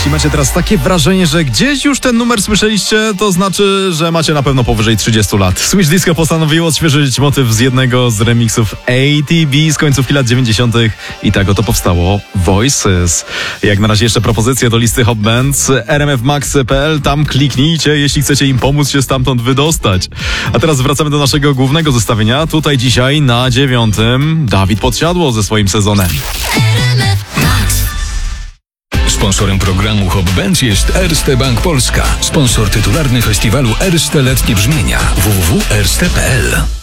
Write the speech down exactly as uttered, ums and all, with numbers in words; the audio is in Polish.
Jeśli macie teraz takie wrażenie, że gdzieś już ten numer słyszeliście, to znaczy, że macie na pewno powyżej trzydziestu lat. Switch Disco postanowiło odświeżyć motyw z jednego z remiksów A T B z końcówki lat dziewięćdziesiątych i tak oto powstało Voices. Jak na razie jeszcze propozycje do listy Hot Bands r m f max kropka p l, tam kliknijcie, jeśli chcecie im pomóc się stamtąd wydostać. A teraz wracamy do naszego głównego zestawienia. Tutaj dzisiaj na dziewiątym Dawid Podsiadło ze swoim sezonem. Sponsorem programu Hot Bands jest Erste Bank Polska, sponsor tytularny festiwalu Erste Letnie Brzmienia w w w kropka erste kropka p l.